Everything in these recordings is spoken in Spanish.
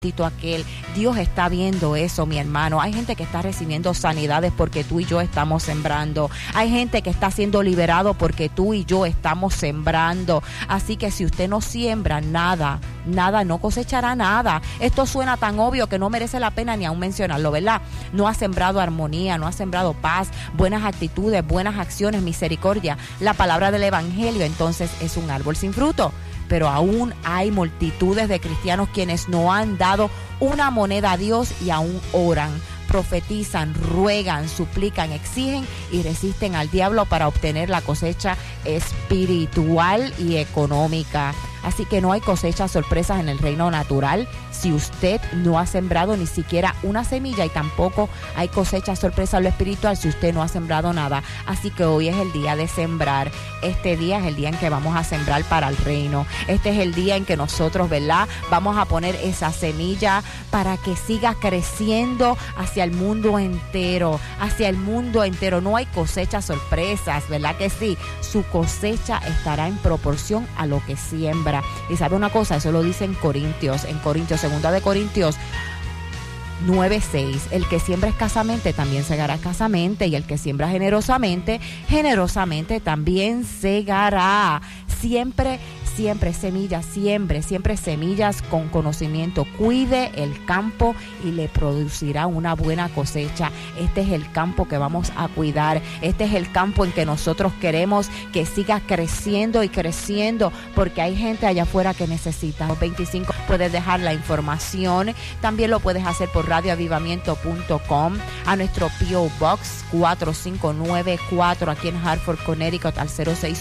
aquel. Dios está viendo eso, mi hermano. Hay gente que está recibiendo sanidades porque tú y yo estamos sembrando. Hay gente que está siendo liberado porque tú y yo estamos sembrando. Así que si usted no siembra nada, no cosechará nada. Esto suena tan obvio que no merece la pena ni aún mencionarlo, ¿verdad? No ha sembrado armonía, no ha sembrado paz, buenas actitudes, buenas acciones, misericordia. La palabra del evangelio entonces es un árbol sin fruto. Pero aún hay multitudes de cristianos quienes no han dado una moneda a Dios y aún oran, profetizan, ruegan, suplican, exigen y resisten al diablo para obtener la cosecha espiritual y económica. Así que no hay cosechas sorpresas en el reino natural si usted no ha sembrado ni siquiera una semilla, y tampoco hay cosechas sorpresas en lo espiritual si usted no ha sembrado nada. Así que hoy es el día de sembrar. Este día es el día en que vamos a sembrar para el reino. Este es el día en que nosotros, ¿verdad?, vamos a poner esa semilla para que siga creciendo hacia el mundo entero, hacia el mundo entero. No hay cosechas sorpresas, ¿verdad que sí? Su cosecha estará en proporción a lo que siembra. Y sabe una cosa, eso lo dice en Corintios, 2 de Corintios 9:6, el que siembra escasamente también segará escasamente, y el que siembra generosamente, generosamente también segará. Siempre semillas, siempre semillas con conocimiento. Cuide el campo y le producirá una buena cosecha. Este es el campo que vamos a cuidar. Este es el campo en que nosotros queremos que siga creciendo y creciendo, porque hay gente allá afuera que necesita. 25, puedes dejar la información. También lo puedes hacer por radioavivamiento.com, a nuestro P.O. Box 4594 aquí en Hartford, Connecticut, al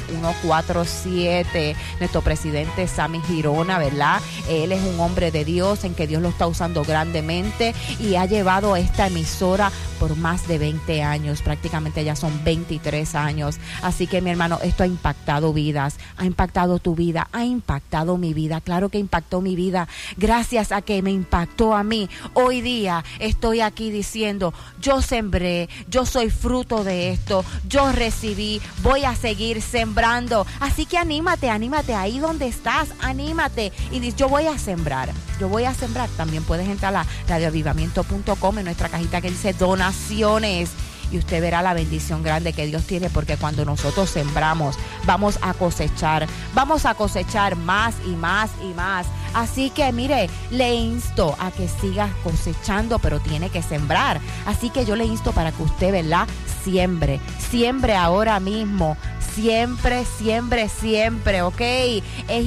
06147. Nuestro presidente Sammy Girona, ¿verdad? Él es un hombre de Dios, en que Dios lo está usando grandemente, y ha llevado esta emisora por más de 20 años, prácticamente ya son 23 años. Así que, mi hermano, esto ha impactado vidas, ha impactado tu vida, ha impactado mi vida. Claro que impactó mi vida. Gracias a que me impactó a mí, hoy día estoy aquí diciendo, yo sembré, yo soy fruto de esto, yo recibí, voy a seguir sembrando. Así que anímate ahí donde estás, anímate y dices, yo voy a sembrar. También puedes entrar a radioavivamiento.com, en nuestra cajita que dice donaciones, y usted verá la bendición grande que Dios tiene, porque cuando nosotros sembramos, vamos a cosechar más y más y más. Así que mire, le insto a que siga cosechando, pero tiene que sembrar. Así que yo le insto para que usted, ¿verdad?, siembre ahora mismo. Siempre, ¿ok? Es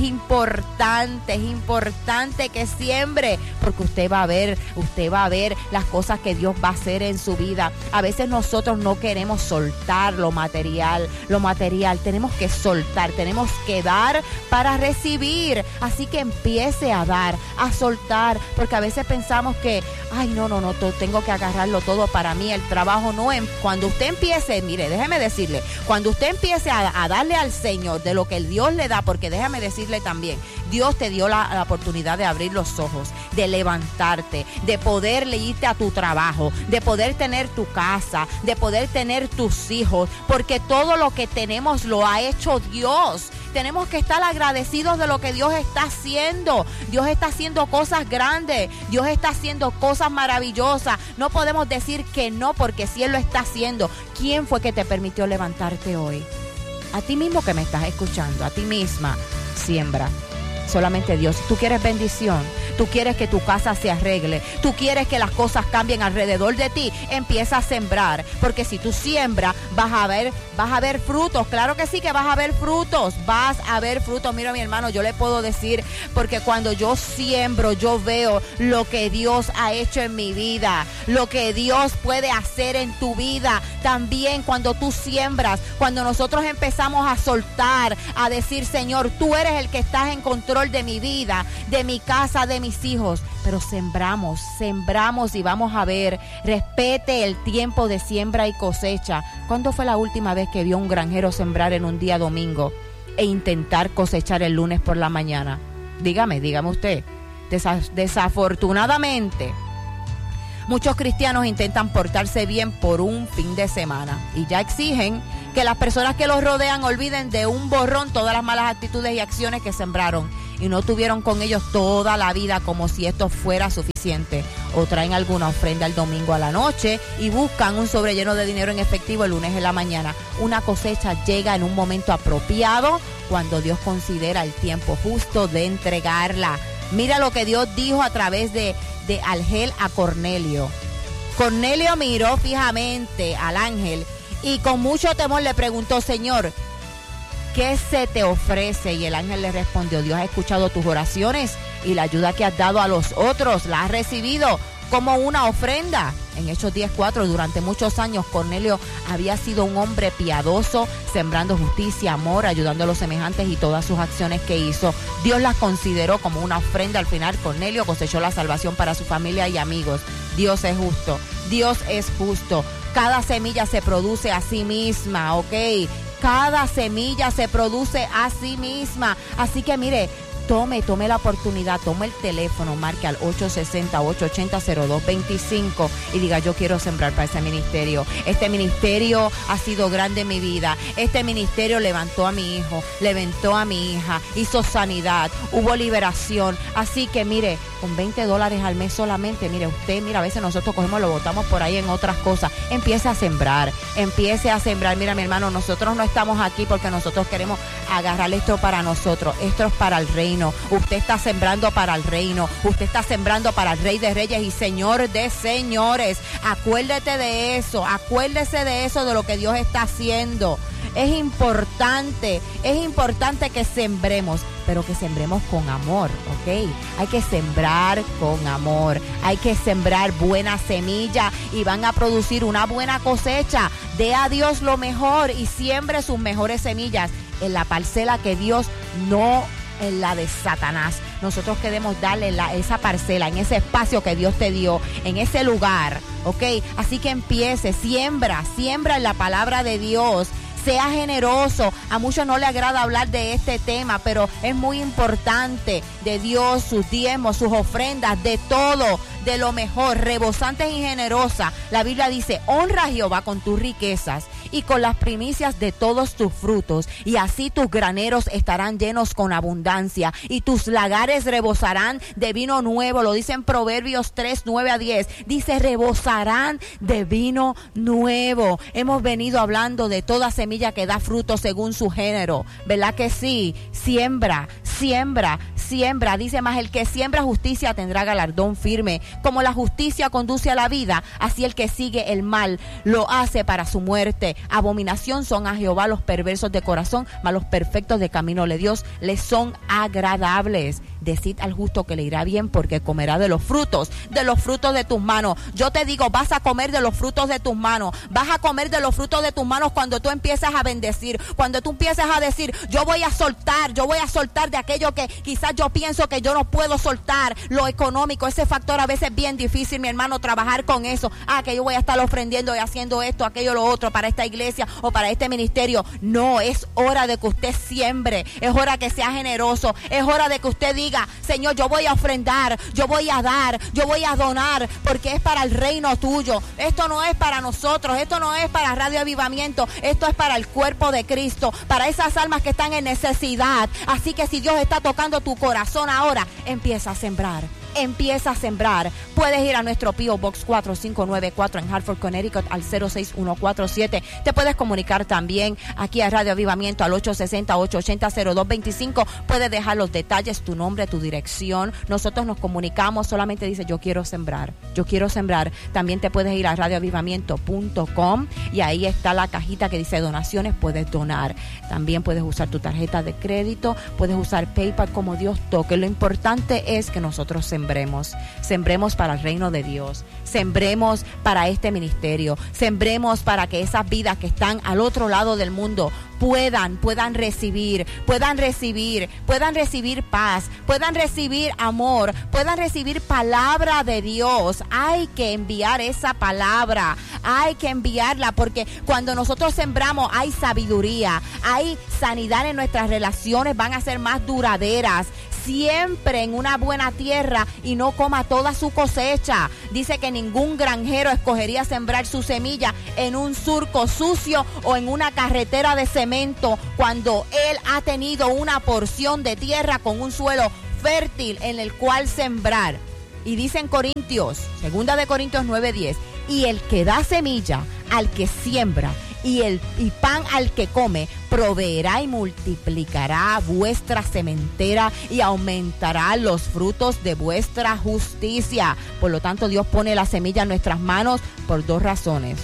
importante que siembre, porque usted va a ver las cosas que Dios va a hacer en su vida. A veces nosotros no queremos soltar lo material, tenemos que soltar, tenemos que dar para recibir. Así que empiece a dar, a soltar, porque a veces pensamos que, no, tengo que agarrarlo todo para mí, el trabajo no. Cuando usted empiece, mire, déjeme decirle, cuando usted empiece a darle al Señor de lo que el Dios le da, porque déjame decirle también, Dios te dio la oportunidad de abrir los ojos, de levantarte, de poder irte a tu trabajo, de poder tener tu casa, de poder tener tus hijos, porque todo lo que tenemos lo ha hecho Dios. Tenemos que estar agradecidos de lo que Dios está haciendo. Dios está haciendo cosas grandes, Dios está haciendo cosas maravillosas. No podemos decir que no, porque si Él lo está haciendo. ¿Quién fue que te permitió levantarte hoy? A ti mismo que me estás escuchando, a ti misma, siembra. Solamente Dios. Si tú quieres bendición, tú quieres que tu casa se arregle, tú quieres que las cosas cambien alrededor de ti, empieza a sembrar, porque si tú siembras vas a ver frutos. Claro que sí, que vas a ver frutos. Mira, mi hermano, yo le puedo decir, porque cuando yo siembro, yo veo lo que Dios ha hecho en mi vida, lo que Dios puede hacer en tu vida. También cuando tú siembras, cuando nosotros empezamos a soltar, a decir, Señor, tú eres el que estás en control de mi vida, de mi casa, de mis hijos. Pero sembramos y vamos a ver. Respete el tiempo de siembra y cosecha. ¿Cuándo fue la última vez que vio un granjero sembrar en un día domingo e intentar cosechar el lunes por la mañana? Dígame usted. Desafortunadamente, muchos cristianos intentan portarse bien por un fin de semana y ya exigen que las personas que los rodean olviden de un borrón todas las malas actitudes y acciones que sembraron. y no tuvieron con ellos toda la vida como si esto fuera suficiente, o traen alguna ofrenda el domingo a la noche y buscan un sobrelleno de dinero en efectivo el lunes en la mañana. Una cosecha llega en un momento apropiado cuando Dios considera el tiempo justo de entregarla. Mira lo que Dios dijo a través de Argel a Cornelio. Cornelio miró fijamente al ángel y con mucho temor le preguntó: Señor, ¿qué se te ofrece? Y el ángel le respondió: Dios ha escuchado tus oraciones y la ayuda que has dado a los otros la has recibido como una ofrenda. En Hechos 10:4, durante muchos años Cornelio había sido un hombre piadoso, sembrando justicia, amor, ayudando a los semejantes, y todas sus acciones que hizo, Dios las consideró como una ofrenda. Al final Cornelio cosechó la salvación para su familia y amigos. Dios es justo, Dios es justo. Cada semilla se produce a sí misma, ¿ok? Cada semilla se produce a sí misma. Así que mire, tome la oportunidad, tome el teléfono, marque al 860-880-0225 y diga: yo quiero sembrar para ese ministerio. Este ministerio ha sido grande en mi vida. Este ministerio levantó a mi hijo, levantó a mi hija, hizo sanidad, hubo liberación. Así que mire, con $20 al mes solamente, mire, a veces nosotros cogemos, lo botamos por ahí en otras cosas. Empiece a sembrar. Mira, mi hermano, nosotros no estamos aquí porque nosotros queremos agarrar esto para nosotros. Esto es para el reino. Usted está sembrando para el reino. Usted está sembrando para el Rey de Reyes y Señor de Señores. Acuérdese de eso, de lo que Dios está haciendo. Es importante que sembremos, pero que sembremos con amor, ¿ok? Hay que sembrar con amor, hay que sembrar buena semilla y van a producir una buena cosecha. Dé a Dios lo mejor y siembre sus mejores semillas en la parcela que Dios, no en la de Satanás. Nosotros queremos darle esa parcela, en ese espacio que Dios te dio, en ese lugar, ¿ok? Así que empiece, siembra en la palabra de Dios. Sea generoso. A muchos no le agrada hablar de este tema, pero es muy importante. De Dios, sus diezmos, sus ofrendas, de todo, de lo mejor, rebosantes y generosas. La Biblia dice: honra a Jehová con tus riquezas y con las primicias de todos tus frutos, y así tus graneros estarán llenos con abundancia, y tus lagares rebosarán de vino nuevo. Lo dice en Proverbios 3:9-10. Dice: rebosarán de vino nuevo. Hemos venido hablando de toda semilla que da fruto según su género, ¿verdad que sí? Siembra. Dice: más el que siembra justicia tendrá galardón firme. Como la justicia conduce a la vida, así el que sigue el mal lo hace para su muerte. Abominación son a Jehová los perversos de corazón, mas los perfectos de camino de Dios les son agradables. Decid al justo que le irá bien, porque comerá de los frutos de tus manos. Yo te digo, vas a comer de los frutos de tus manos. Vas a comer de los frutos de tus manos cuando tú empiezas a bendecir, cuando tú empiezas a decir: yo voy a soltar de aquello que quizás yo pienso que yo no puedo soltar. Lo económico, ese factor a veces es bien difícil, mi hermano, trabajar con eso. Que yo voy a estar ofrendiendo y haciendo esto, aquello, lo otro para esta iglesia o para este ministerio. No, es hora de que usted siembre, es hora que sea generoso, es hora de que usted diga: Señor, yo voy a ofrendar, yo voy a dar, yo voy a donar, porque es para el reino tuyo. Esto no es para nosotros, esto no es para Radio Avivamiento, esto es para el cuerpo de Cristo, para esas almas que están en necesidad. Así que si Dios está tocando tu corazón ahora, empieza a sembrar. Puedes ir a nuestro P.O. Box 4594 en Hartford, Connecticut al 06147. Te puedes comunicar también aquí a Radio Avivamiento al 860-880-0225. Puedes dejar los detalles, tu nombre, tu dirección. Nosotros nos comunicamos, solamente dice: yo quiero sembrar. También te puedes ir a radioavivamiento.com y ahí está la cajita que dice donaciones. Puedes donar. También puedes usar tu tarjeta de crédito, puedes usar PayPal, como Dios toque. Lo importante es que nosotros sembremos para el reino de Dios, sembremos para este ministerio, sembremos para que esas vidas que están al otro lado del mundo puedan recibir paz, puedan recibir amor, puedan recibir palabra de Dios. Hay que enviar esa palabra, hay que enviarla, porque cuando nosotros sembramos hay sabiduría, hay sanidad en nuestras relaciones, van a ser más duraderas. siempre en una buena tierra y no coma toda su cosecha. Dice que ningún granjero escogería sembrar su semilla en un surco sucio o en una carretera de cemento cuando él ha tenido una porción de tierra con un suelo fértil en el cual sembrar. Y dice en Corintios, 2 Corintios 9:10, y el que da semilla al que siembra y pan al que come, proveerá y multiplicará vuestra sementera y aumentará los frutos de vuestra justicia. Por lo tanto, Dios pone la semilla en nuestras manos por 2 razones.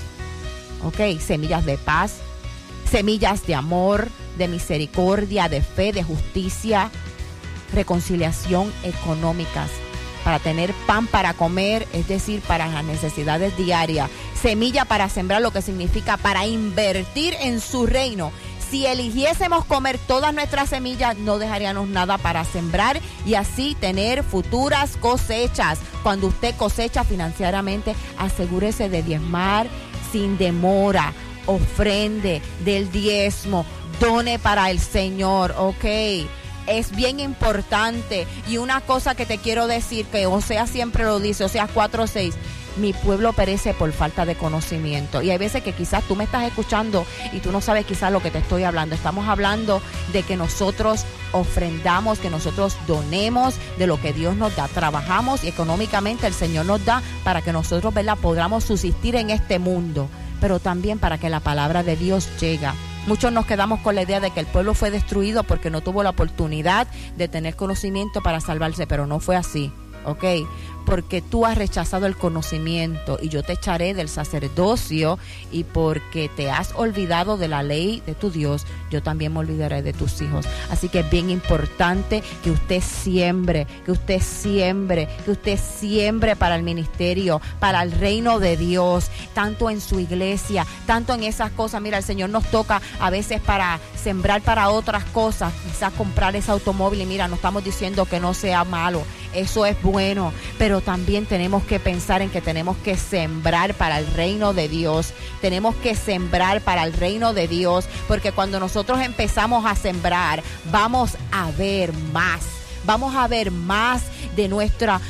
Ok, semillas de paz, semillas de amor, de misericordia, de fe, de justicia, reconciliación económicas, para tener pan para comer, es decir, para las necesidades diarias. Semilla para sembrar, lo que significa para invertir en su reino. Si eligiésemos comer todas nuestras semillas, no dejaríamos nada para sembrar y así tener futuras cosechas. Cuando usted cosecha financieramente, asegúrese de diezmar sin demora, ofrende del diezmo, done para el Señor, ok. Es bien importante. Y una cosa que te quiero decir, que Oseas siempre lo dice, Oseas 4:6, mi pueblo perece por falta de conocimiento. Y hay veces que quizás tú me estás escuchando y tú no sabes quizás lo que te estoy hablando. Estamos hablando de que nosotros ofrendamos, que nosotros donemos de lo que Dios nos da. Trabajamos y económicamente el Señor nos da para que nosotros, ¿verdad?, podamos subsistir en este mundo, pero también para que la palabra de Dios llegue. Muchos nos quedamos con la idea de que el pueblo fue destruido porque no tuvo la oportunidad de tener conocimiento para salvarse, pero no fue así, ¿ok? Porque tú has rechazado el conocimiento y yo te echaré del sacerdocio, y porque te has olvidado de la ley de tu Dios, yo también me olvidaré de tus hijos. Así que es bien importante que usted siembre, que usted siembre, que usted siembre para el ministerio, para el reino de Dios, tanto en su iglesia, tanto en esas cosas. Mira, el Señor nos toca a veces para sembrar para otras cosas, quizás comprar ese automóvil, y mira, no estamos diciendo que no sea malo, eso es bueno, pero también tenemos que pensar en que tenemos que sembrar para el reino de Dios. Tenemos que sembrar para el reino de Dios, porque cuando nosotros empezamos a sembrar, vamos a ver más. Vamos a ver más de nuestros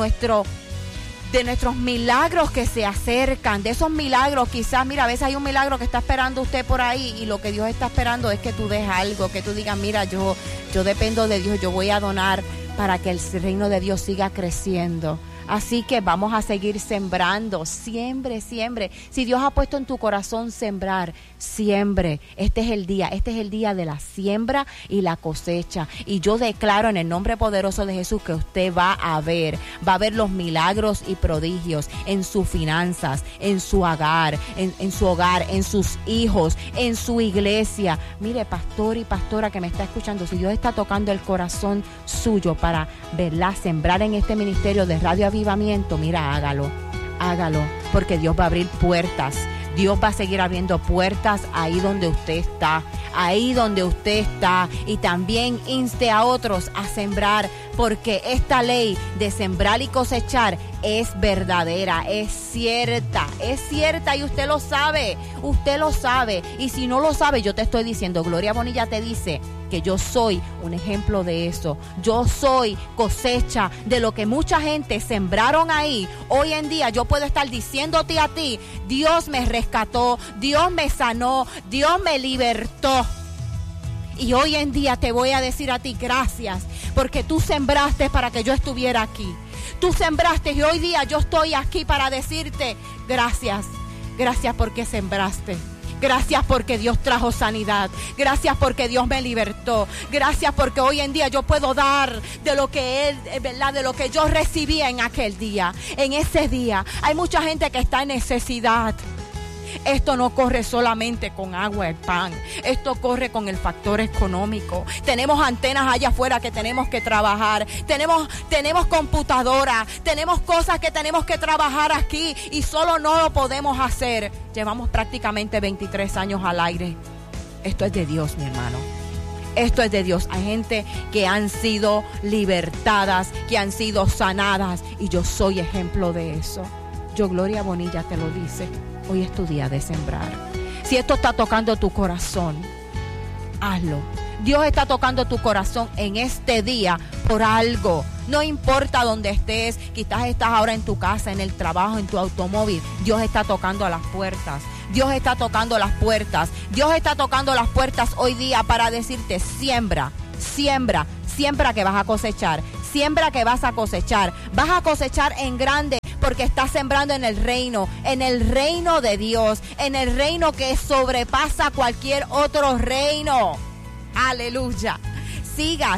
milagros que se acercan, de esos milagros. Quizás, mira, a veces hay un milagro que está esperando usted por ahí, y lo que Dios está esperando es que tú des algo, que tú digas, mira, yo dependo de Dios, yo voy a donar para que el reino de Dios siga creciendo. Así que vamos a seguir sembrando. Siembre, siembre. Si Dios ha puesto en tu corazón sembrar, siembre. Este es el día de la siembra y la cosecha. Y yo declaro en el nombre poderoso de Jesús que usted va a ver los milagros y prodigios en sus finanzas, en su hogar, en su hogar, en sus hijos, en su iglesia. Mire, pastor y pastora que me está escuchando, si Dios está tocando el corazón suyo para verla sembrar en este ministerio de Radio Avivamiento, mira, hágalo, porque Dios va a abrir puertas. Dios va a seguir abriendo puertas ahí donde usted está, y también inste a otros a sembrar, porque esta ley de sembrar y cosechar es verdadera, es cierta, y usted lo sabe, y si no lo sabe, yo te estoy diciendo, Gloria Bonilla te dice que yo soy un ejemplo de eso. Yo soy cosecha de lo que mucha gente sembraron ahí. Hoy en día yo puedo estar diciéndote a ti, Dios me rescató, Dios me sanó, Dios me libertó. Y hoy en día te voy a decir a ti gracias, porque tú sembraste para que yo estuviera aquí. Tú sembraste y hoy día yo estoy aquí para decirte gracias. Gracias porque sembraste. Gracias porque Dios trajo sanidad. Gracias porque Dios me libertó. Gracias porque hoy en día yo puedo dar de lo que ¿verdad?, de lo que yo recibía en aquel día. En ese día hay mucha gente que está en necesidad. Esto no corre solamente con agua y pan, esto corre con el factor económico. Tenemos antenas allá afuera que tenemos que trabajar, tenemos computadoras, tenemos cosas que tenemos que trabajar aquí y solo no lo podemos hacer. Llevamos prácticamente 23 años al aire. Esto es de Dios, mi hermano. Esto es de Dios. Hay gente que han sido libertadas, que han sido sanadas, y yo soy ejemplo de eso. Yo, Gloria Bonilla, te lo dice. Hoy es tu día de sembrar. Si esto está tocando tu corazón, hazlo. Dios está tocando tu corazón en este día por algo. No importa dónde estés, quizás estás ahora en tu casa, en el trabajo, en tu automóvil. Dios está tocando a las puertas. Dios está tocando las puertas. Dios está tocando las puertas hoy día para decirte: siembra, siembra, siembra que vas a cosechar. Siembra que vas a cosechar. Vas a cosechar en grande porque estás sembrando en el reino de Dios, en el reino que sobrepasa cualquier otro reino. Aleluya. Siga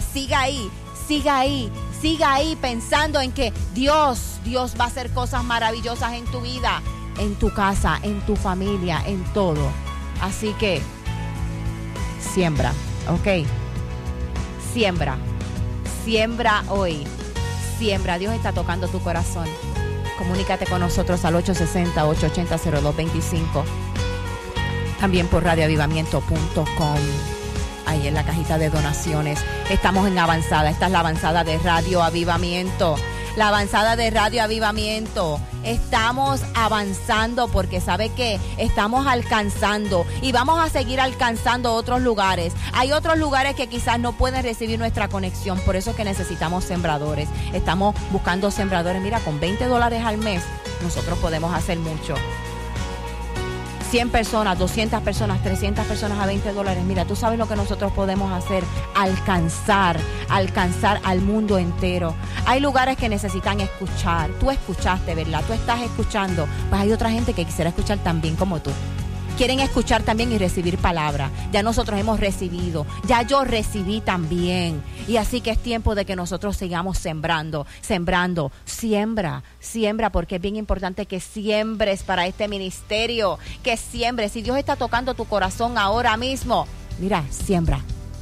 ahí pensando en que Dios va a hacer cosas maravillosas en tu vida, en tu casa, en tu familia, en todo. Así que siembra, ¿ok? Siembra hoy. Siembra. Dios está tocando tu corazón. Comunícate con nosotros al 860-880-0225. También por radioavivamiento.com. Ahí en la cajita de donaciones. Estamos en avanzada. Esta es la avanzada de Radio Avivamiento. La avanzada de Radio Avivamiento. Estamos avanzando porque ¿sabe qué? Estamos alcanzando y vamos a seguir alcanzando otros lugares. Hay otros lugares que quizás no pueden recibir nuestra conexión. Por eso es que necesitamos sembradores. Estamos buscando sembradores. Mira, con $20 al mes nosotros podemos hacer mucho. 100 personas, 200 personas, 300 personas a $20. Mira, tú sabes lo que nosotros podemos hacer. Alcanzar al mundo entero. Hay lugares que necesitan escuchar. Tú escuchaste, ¿verdad? Tú estás escuchando. Pues hay otra gente que quisiera escuchar también como tú. Quieren escuchar también y recibir palabra. Ya nosotros hemos recibido. Ya yo recibí también. Y así que es tiempo de que nosotros sigamos sembrando. Siembra, porque es bien importante que siembres para este ministerio. Que siembres. Si Dios está tocando tu corazón ahora mismo, mira, siembra,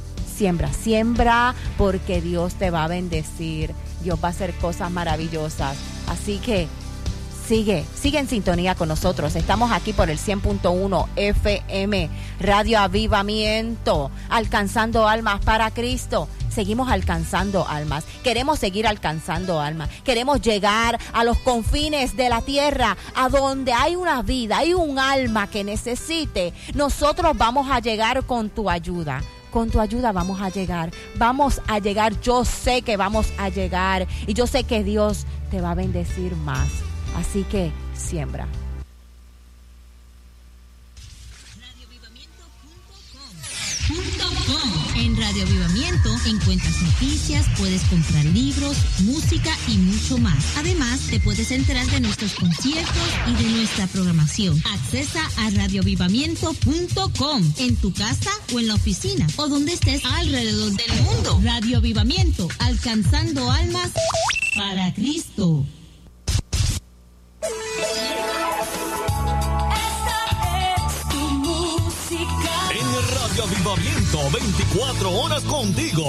porque Dios te va a bendecir. Dios va a hacer cosas maravillosas. Así que sigue en sintonía con nosotros. Estamos aquí por el 100.1 FM, Radio Avivamiento, alcanzando almas para Cristo. Seguimos alcanzando almas. Queremos seguir alcanzando almas. Queremos llegar a los confines de la tierra, a donde hay una vida, hay un alma que necesite. Nosotros vamos a llegar con tu ayuda. Con tu ayuda vamos a llegar. Yo sé que vamos a llegar. Y yo sé que Dios te va a bendecir más. Así que siembra. En Radio Avivamiento encuentras noticias, puedes comprar libros, música y mucho más. Además, te puedes enterar de nuestros conciertos y de nuestra programación. Accesa a radioavivamiento.com en tu casa o en la oficina o donde estés alrededor del mundo. Radio Avivamiento, alcanzando almas para Cristo. En Radio Avivamiento, 24 horas contigo.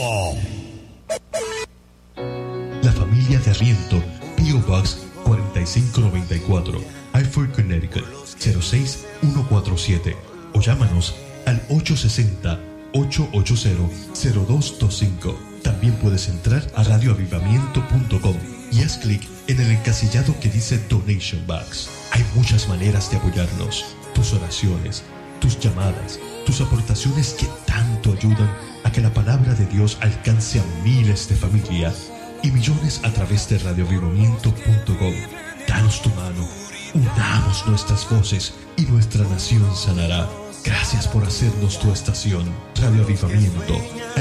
La familia de Arriento, P.O. Box 4594, Hartford, Connecticut 06147. O llámanos al 860-880-0225. También puedes entrar a radioavivamiento.com y haz clic en el encasillado que dice Donation Box. Hay muchas maneras de apoyarnos. Tus oraciones, tus llamadas, tus aportaciones que tanto ayudan a que la palabra de Dios alcance a miles de familias y millones a través de radioavivamiento.com. Danos tu mano, unamos nuestras voces y nuestra nación sanará. Gracias por hacernos tu estación. Radio Avivamiento,